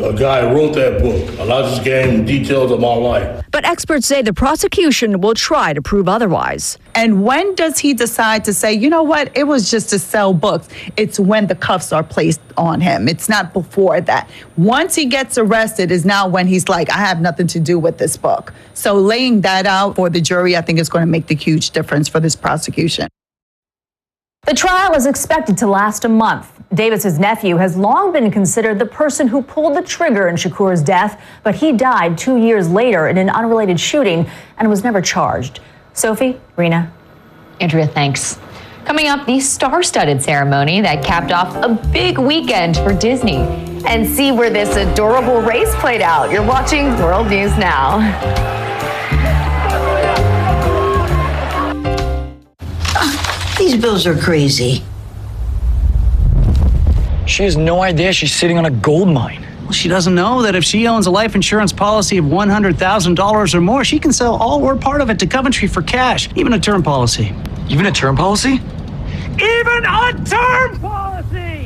A guy wrote that book. I just gave him details of my life. But experts say the prosecution will try to prove otherwise. And when does he decide to say, you know what, it was just to sell books? It's when the cuffs are placed on him. It's not before that. Once he gets arrested is now when he's like, I have nothing to do with this book. So laying that out for the jury, I think is going to make the huge difference for this prosecution. The trial is expected to last a month. Davis's nephew has long been considered the person who pulled the trigger in Shakur's death, but he died 2 years later in an unrelated shooting and was never charged. Sophie, Rena. Andrea, thanks. Coming up, the star-studded ceremony that capped off a big weekend for Disney. And see where this adorable race played out. You're watching World News Now. These bills are crazy. She has no idea she's sitting on a gold mine. Well, she doesn't know that if she owns a life insurance policy of $100,000 or more, she can sell all or part of it to Coventry for cash, even a term policy. Even a term policy? Even a term policy!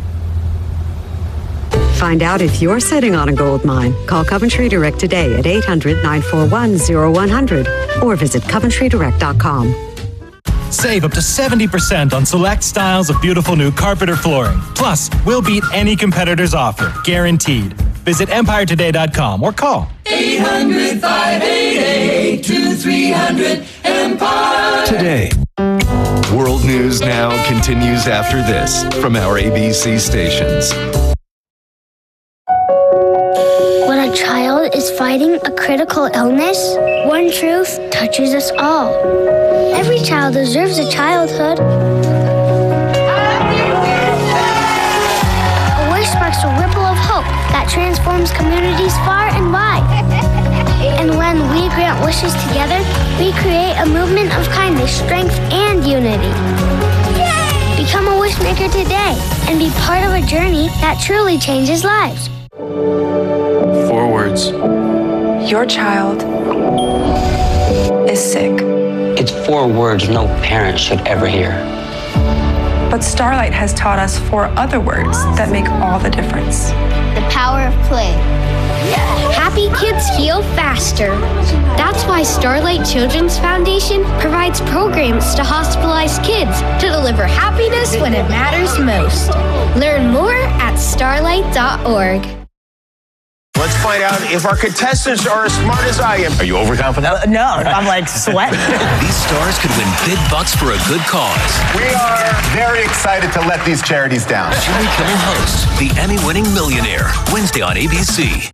Find out if you're sitting on a gold mine. Call Coventry Direct today at 800-941-0100 or visit coventrydirect.com. Save up to 70% on select styles of beautiful new carpet or flooring. Plus, we'll beat any competitor's offer, guaranteed. Visit EmpireToday.com or call 800-588-2300 Empire. Today. World News Now continues after this from our ABC stations. When a child is fighting a critical illness, one truth touches us all. Every child deserves a childhood. A wish sparks a ripple of hope that transforms communities far and wide. And when we grant wishes together, we create a movement of kindness, strength, and unity. Become a wish maker today and be part of a journey that truly changes lives. 4 words. Your child is sick. It's 4 words no parent should ever hear. But Starlight has taught us 4 other words that make all the difference. The power of play. Happy kids heal faster. That's why Starlight Children's Foundation provides programs to hospitalized kids to deliver happiness when it matters most. Learn more at starlight.org. Let's find out if our contestants are as smart as I am. Are you overconfident? No, I'm like sweating. These stars could win big bucks for a good cause. We are very excited to let these charities down. Jimmy Kimmel hosts The Emmy-winning Millionaire, Wednesday on ABC.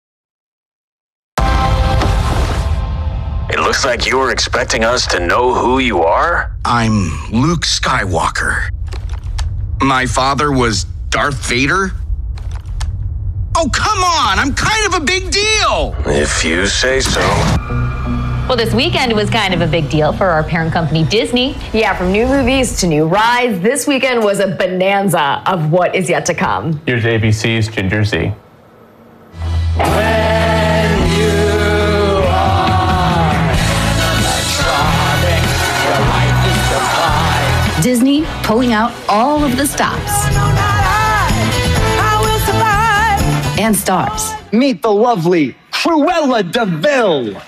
It looks like you were expecting us to know who you are? I'm Luke Skywalker. My father was Darth Vader. Oh, come on! I'm kind of a big deal! If you say so. Well, this weekend was kind of a big deal for our parent company, Disney. Yeah, from new movies to new rides, this weekend was a bonanza of what is yet to come. Here's ABC's Ginger Z. Disney pulling out all of the stops and stars. Meet the lovely Cruella de Vil.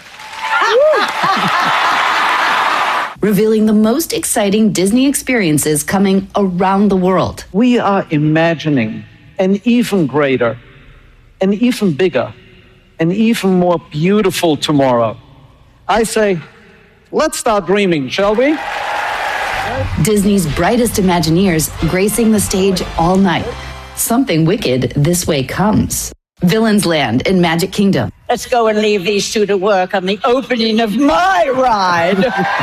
Revealing the most exciting Disney experiences coming around the world. We are imagining an even greater, an even bigger, an even more beautiful tomorrow. I say, let's start dreaming, shall we? Disney's brightest Imagineers gracing the stage all night. Something wicked this way comes. Villains land in Magic Kingdom. Let's go and leave these two to work on the opening of my ride.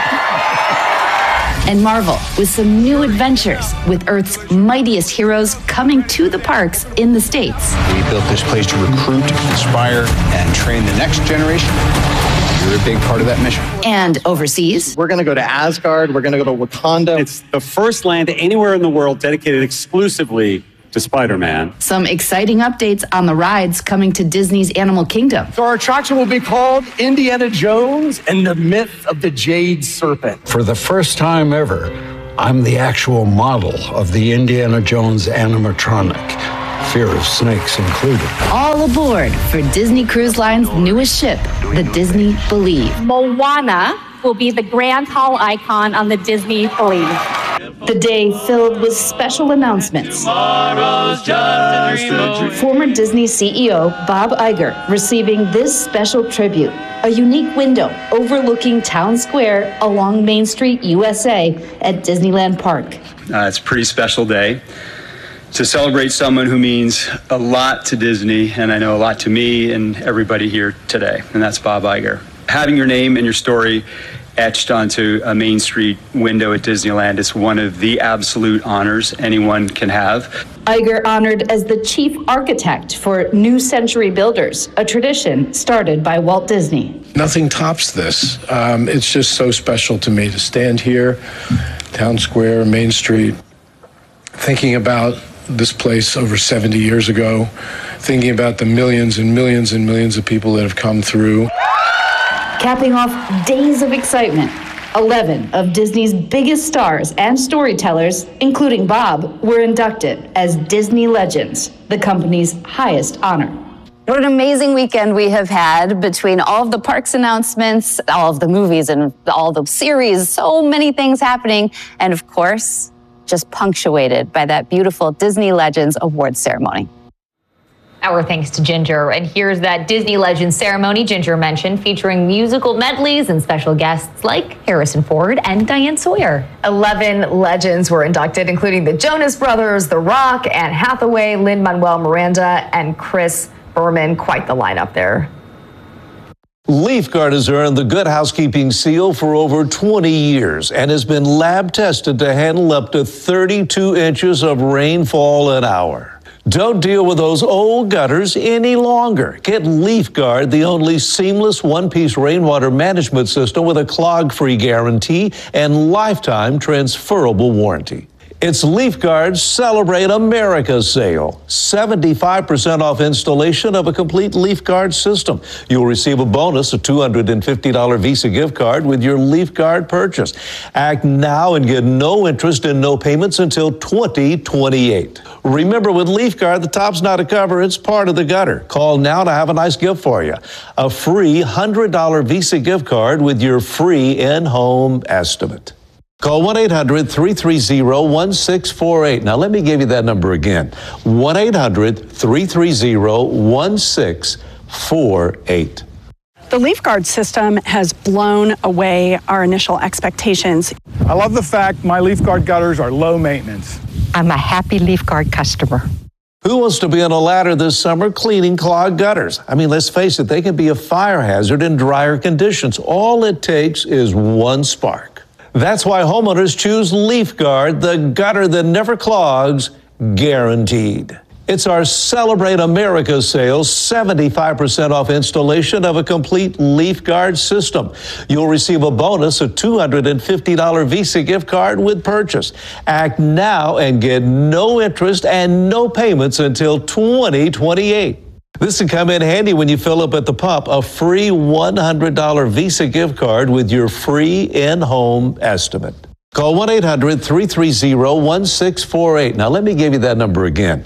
And Marvel with some new adventures with Earth's mightiest heroes coming to the parks in the States. We built this place to recruit, inspire, and train the next generation. You're a big part of that mission. And overseas. We're going to go to Asgard. We're going to go to Wakanda. It's the first land anywhere in the world dedicated exclusively to Spider-Man. Some exciting updates on the rides coming to Disney's Animal Kingdom. So our attraction will be called Indiana Jones and the Myth of the Jade Serpent. For the first time ever, I'm the actual model of the Indiana Jones animatronic. fear of snakes included. All aboard for Disney Cruise Line's newest ship, the Disney Believe. Moana will be the grand hall icon on the Disney Believe. The day filled with special announcements. Former Disney CEO Bob Iger receiving this special tribute, a unique window overlooking Town Square along Main Street, USA at Disneyland Park. It's a pretty special day to celebrate someone who means a lot to Disney, and I know a lot to me and everybody here today, and that's Bob Iger. Having your name and your story etched onto a Main Street window at Disneyland is one of the absolute honors anyone can have. Iger honored as the chief architect for New Century Builders, a tradition started by Walt Disney. Nothing tops this. It's just so special to me to stand here, Town Square, Main Street, thinking about this place over 70 years ago, thinking about the millions and millions and millions of people that have come through. Capping off days of excitement, 11 of Disney's biggest stars and storytellers, including Bob, were inducted as Disney Legends, the company's highest honor. What an amazing weekend we have had between all of the parks announcements, all of the movies and all the series, so many things happening, and of course, just punctuated by that beautiful Disney Legends Awards ceremony. Our thanks to Ginger. And here's that Disney Legends ceremony Ginger mentioned, featuring musical medleys and special guests like Harrison Ford and Diane Sawyer. 11 legends were inducted, including the Jonas Brothers, The Rock, Anne Hathaway, Lin-Manuel Miranda, and Chris Berman. Quite the lineup there. Leafguard has earned the Good Housekeeping seal for over 20 years and has been lab tested to handle up to 32 inches of rainfall an hour. Don't deal with those old gutters any longer. Get Leafguard, the only seamless one-piece rainwater management system with a clog-free guarantee and lifetime transferable warranty. It's Leafguard's Celebrate America sale. 75% off installation of a complete Leafguard system. You'll receive a bonus, a $250 Visa gift card with your Leafguard purchase. Act now and get no interest and no payments until 2028. Remember, with Leafguard, the top's not a cover, it's part of the gutter. Call now to have a nice gift for you. A free $100 Visa gift card with your free in-home estimate. Call 1-800-330-1648. Now, let me give you that number again. 1-800-330-1648. The Leafguard system has blown away our initial expectations. I love the fact my Leafguard gutters are low maintenance. I'm a happy Leafguard customer. Who wants to be on a ladder this summer cleaning clogged gutters? I mean, let's face it, they can be a fire hazard in drier conditions. All it takes is one spark. That's why homeowners choose Leafguard, the gutter that never clogs, guaranteed. It's our Celebrate America sale, 75% off installation of a complete Leafguard system. You'll receive a bonus, a $250 Visa gift card with purchase. Act now and get no interest and no payments until 2028. This can come in handy when you fill up at the pump, a free $100 Visa gift card with your free in-home estimate. Call 1-800-330-1648. Now, let me give you that number again.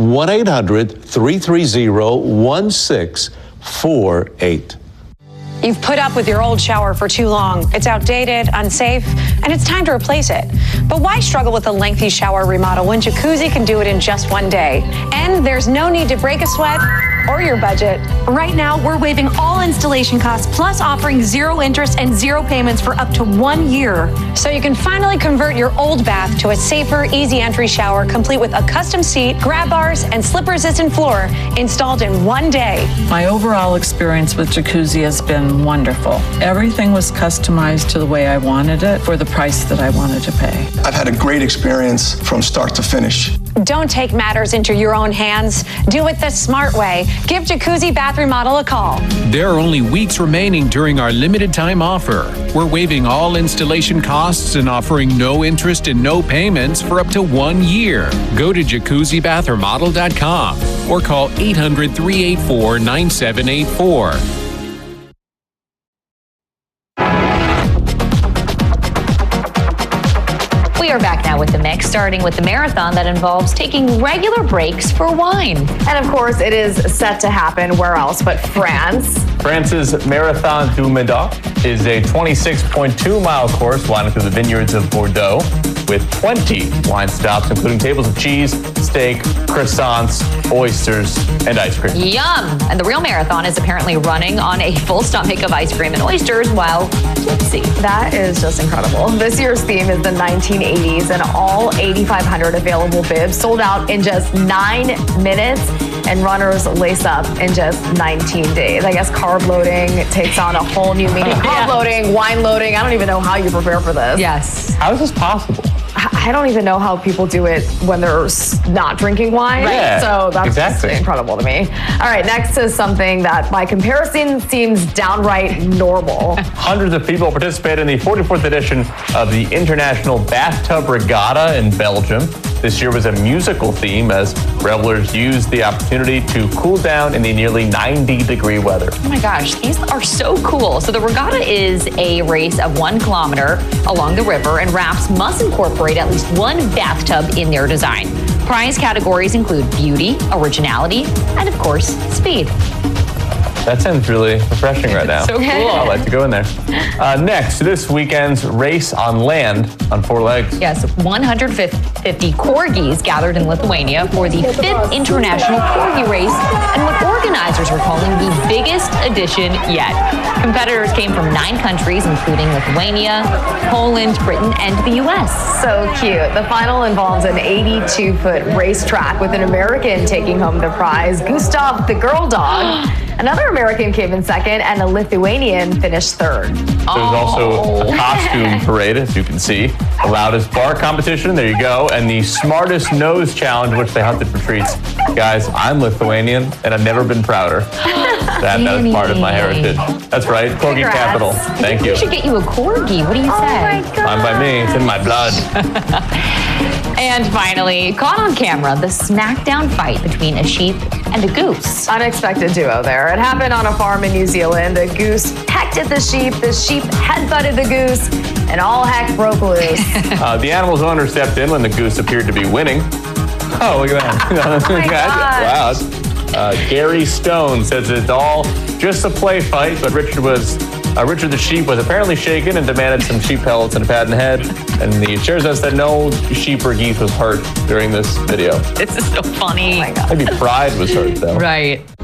1-800-330-1648. You've put up with your old shower for too long. It's outdated, unsafe, and it's time to replace it. But why struggle with a lengthy shower remodel when Jacuzzi can do it in just one day? And there's no need to break a sweat or your budget. Right now, we're waiving all installation costs, plus offering 0 interest and 0 payments for up to 1 year. So you can finally convert your old bath to a safer, easy entry shower, complete with a custom seat, grab bars, and slip-resistant floor installed in 1 day. My overall experience with Jacuzzi has been wonderful. Everything was customized to the way I wanted it for the price that I wanted to pay. I've had a great experience from start to finish. Don't take matters into your own hands. Do it the smart way. Give Jacuzzi Bath Remodel a call. There are only weeks remaining during our limited time offer. We're waiving all installation costs and offering no interest and no payments for up to 1 year. Go to jacuzzibathremodel.com or call 800-384-9784. We are back now with the mix, starting with the marathon that involves taking regular breaks for wine. And of course, it is set to happen where else but France. France's Marathon du Médoc is a 26.2-mile course winding through the vineyards of Bordeaux with 20 wine stops, including tables of cheese, steak, croissants, oysters, and ice cream. Yum! And the real marathon is apparently running on a full stomach of ice cream and oysters while tipsy. That is just incredible. This year's theme is the 1980s, and all 8,500 available bibs sold out in just 9 minutes, and runners lace up in just 19 days. I guess carb loading takes on a whole new meaning. Carb loading, wine loading. I don't even know how you prepare for this. Yes. How is this possible? I don't even know how people do it when they're not drinking wine. Yeah, so that's exactly. just incredible to me. All right, next is something that by comparison seems downright normal. Hundreds of people participated in the 44th edition of the International Bathtub Regatta in Belgium. This year was a musical theme as revelers used the opportunity to cool down in the nearly 90-degree weather. Oh my gosh, these are so cool. So the regatta is a race of 1 kilometer along the river, and rafts must incorporate at least 1 bathtub in their design. Prize categories include beauty, originality, and of course, speed. That sounds really refreshing right now. So cool. I'd like to go in there. Next, this weekend's race on land on 4 legs. Yes, 150 corgis gathered in Lithuania for the 5th International Corgi Race, and what organizers are calling the biggest edition yet. Competitors came from 9 countries, including Lithuania, Poland, Britain, and the U.S. So cute. The final involves an 82-foot racetrack with an American taking home the prize, Gustav the Girl Dog. Another American came in second, and a Lithuanian finished third. There's also a costume parade, as you can see. The loudest bar competition, there you go, and the smartest nose challenge, which they hunted for treats. Guys, I'm Lithuanian, and I've never been prouder. That is part of my heritage. That's right, Corgi capital. Thank you. We should get you a corgi. What do you say? Oh my God. Fine by me. It's in my blood. And finally, caught on camera, the smackdown fight between a sheep and a goose. Unexpected duo there. It happened on a farm in New Zealand. A goose pecked at the sheep headbutted the goose, and all heck broke loose. The animal's owner stepped in when the goose appeared to be winning. Oh, look at that. Oh my gosh. Wow. Gary Stone says it's all just a play fight, but Richard the sheep was apparently shaken and demanded some sheep pellets and a pat in the head. And he assures us that no sheep or geese was hurt during this video. This is so funny. Oh my God. Maybe pride was hurt, though. Right.